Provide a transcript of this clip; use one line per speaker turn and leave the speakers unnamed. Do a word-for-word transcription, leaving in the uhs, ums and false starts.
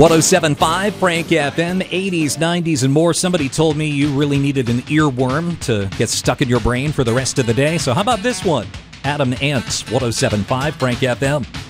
one oh seven point five Frank F M, eighties, nineties, and more. Somebody told me you really needed an earworm to get stuck in your brain for the rest of the day. So how about this one? Adam Ant, one oh seven point five Frank F M.